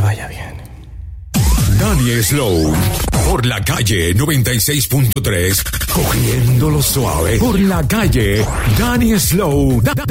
vaya bien. Danny Slow, por la calle 96.3, cogiéndolo suave. Por la calle, Danny Slow.